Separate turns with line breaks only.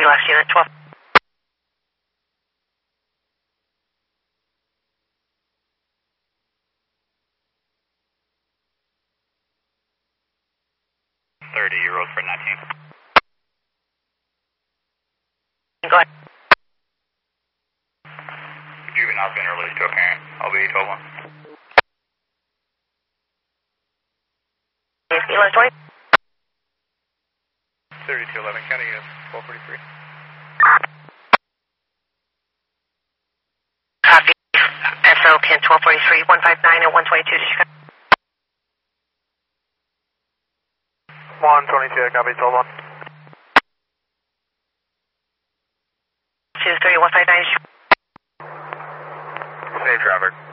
last unit 12.
You rode for 19.
Go ahead.
Juvenile been released to a parent. I'll be 12-1.
1120.
3211, county unit 1243.
Copy. SO pin 1243, 159 and 122.
122, copy, 12-1.
23, 159.
Safe traffic.